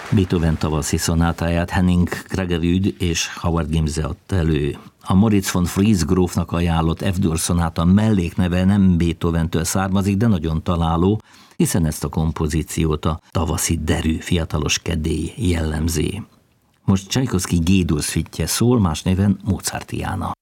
Beethoven tavaszi szonátáját Henning Gregerud és Howard Gimse adta elő. A Moritz von Fries grófnak ajánlott F-dur szonáta mellékneve nem Beethoventől származik, de nagyon találó, hiszen ezt a kompozíciót a tavaszi derű fiatalos kedély jellemzi. Most Csajkovszky G-dur szüittje szól, más néven Mozartiana.